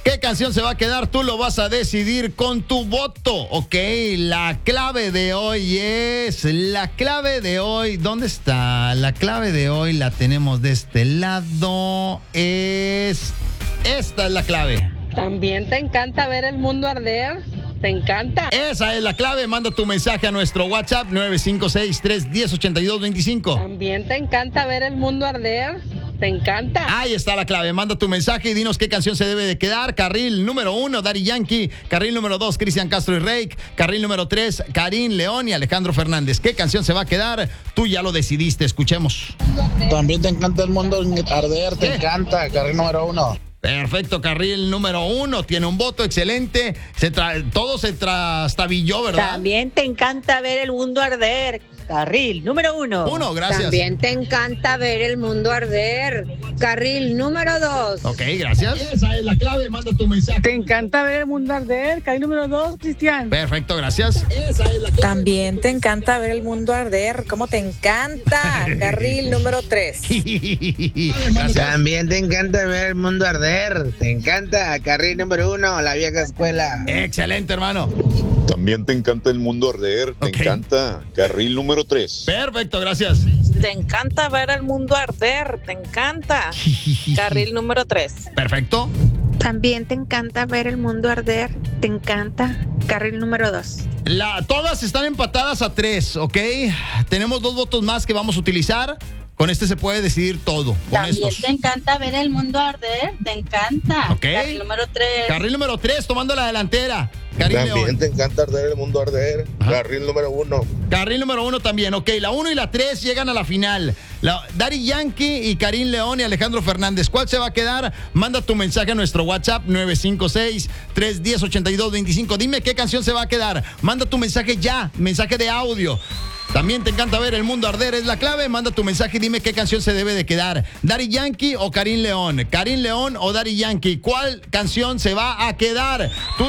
¿Qué canción se va a quedar? Tú lo vas a decidir con tu voto. Ok, la clave de hoy es... ¿Dónde está? La clave de hoy la tenemos de este lado. Esta es la clave. ¿También te encanta ver el mundo arder? ¿Te encanta? Esa es la clave. Manda tu mensaje a nuestro WhatsApp 956-310-8225. ¿También te encanta ver el mundo arder? ¿Te encanta? Ahí está la clave. Manda tu mensaje y dinos qué canción se debe de quedar. Carril número 1, Daddy Yankee. Carril número 2, Cristian Castro y Rake. Carril número 3, Karin León y Alejandro Fernández. ¿Qué canción se va a quedar? Tú ya lo decidiste. Escuchemos. También te encanta el mundo arder, te encanta, carril número 1. Perfecto, carril número 1. Tiene un voto excelente. Todo se trastabilló, ¿verdad? También te encanta ver el mundo arder. Carril número 1. Gracias. También te encanta ver el mundo arder. Carril número 2. Ok, gracias. Esa es la clave. Manda tu mensaje. ¿Te encanta ver el mundo arder? Carril número 2, Cristian. Perfecto, gracias. Esa es la clave. También te encanta ver el mundo arder. ¿Cómo te encanta? Carril número 3. Gracias. También te encanta ver el mundo arder, te encanta, carril número 1, la vieja escuela. Excelente, hermano. También te encanta el mundo arder, te encanta, carril número 3. Perfecto, gracias. Te encanta ver el mundo arder. Te encanta. Carril número 3. Perfecto. También te encanta ver el mundo arder. Te encanta. Carril número 2. Todas están empatadas a 3, ¿ok? Tenemos 2 votos más que vamos a utilizar. Con este se puede decidir todo. También te encanta ver el mundo arder, te encanta. Ok. Carril número 3. Carril número 3, tomando la delantera. Karin También León. te encanta arder el mundo arder, carril número 1. Carril número 1 también, ok. La 1 y la 3 llegan a la final. Daddy Yankee y Karin León y Alejandro Fernández. ¿Cuál se va a quedar? Manda tu mensaje a nuestro WhatsApp 956-310-8225. Dime qué canción se va a quedar. Manda tu mensaje ya, mensaje de audio. También te encanta ver el mundo arder, es la clave. Manda tu mensaje y dime qué canción se debe de quedar. ¿Daddy Yankee o Karin León? ¿Karin León o Daddy Yankee? ¿Cuál canción se va a quedar? Tú